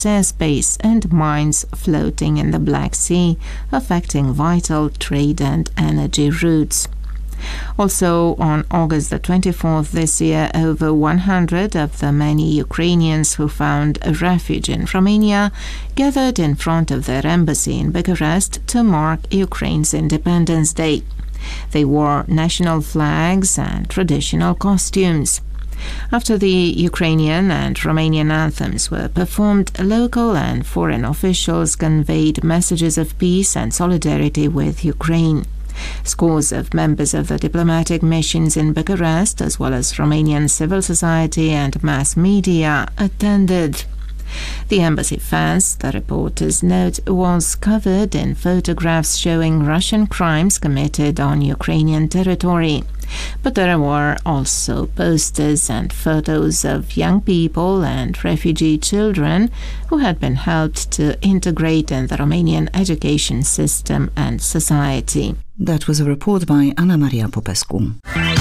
airspace and mines floating in the Black Sea, affecting vital trade and energy routes. Also, on August the 24th this year, over 100 of the many Ukrainians who found a refuge in Romania gathered in front of their embassy in Bucharest to mark Ukraine's Independence Day. They wore national flags and traditional costumes. After the Ukrainian and Romanian anthems were performed, local and foreign officials conveyed messages of peace and solidarity with Ukraine. Scores of members of the diplomatic missions in Bucharest, as well as Romanian civil society and mass media, attended. The embassy fence, the reporters note, was covered in photographs showing Russian crimes committed on Ukrainian territory. But there were also posters and photos of young people and refugee children who had been helped to integrate in the Romanian education system and society. That was a report by Anna Maria Popescu.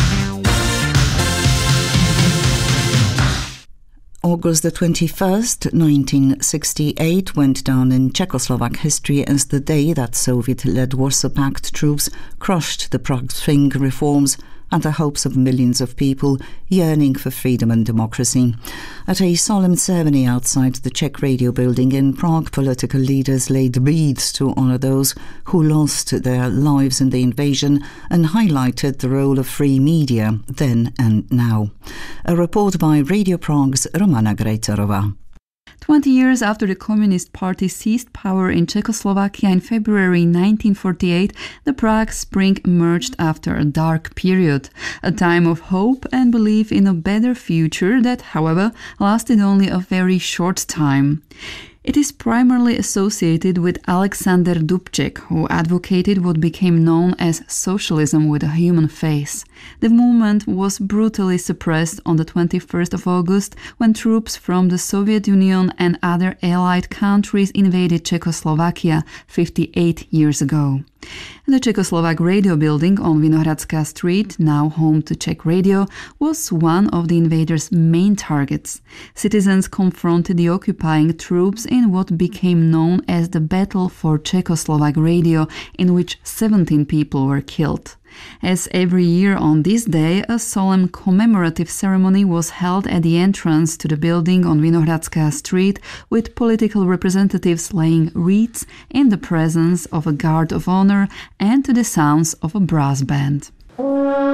August the 21st, 1968 went down in Czechoslovak history as the day that Soviet-led Warsaw Pact troops crushed the Prague Spring reforms and the hopes of millions of people yearning for freedom and democracy. At a solemn ceremony outside the Czech Radio building in Prague, political leaders laid wreaths to honour those who lost their lives in the invasion and highlighted the role of free media then and now. A report by Radio Prague's Romana Grejcerova. 20 years after the Communist Party seized power in Czechoslovakia in February 1948, the Prague Spring emerged after a dark period, a time of hope and belief in a better future that, however, lasted only a very short time. It is primarily associated with Alexander Dubček, who advocated what became known as socialism with a human face. The movement was brutally suppressed on the 21st of August when troops from the Soviet Union and other allied countries invaded Czechoslovakia 58 years ago. The Czechoslovak Radio building on Vinohradská Street, now home to Czech Radio, was one of the invaders' main targets. Citizens confronted the occupying troops in what became known as the Battle for Czechoslovak Radio, in which 17 people were killed. As every year on this day, a solemn commemorative ceremony was held at the entrance to the building on Vinohradská Street, with political representatives laying wreaths in the presence of a guard of honor and to the sounds of a brass band.